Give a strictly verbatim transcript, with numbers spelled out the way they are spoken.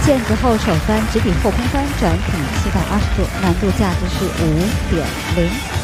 毽子后手翻，直抵后空翻，转体七百二十度，难度价值是五点零。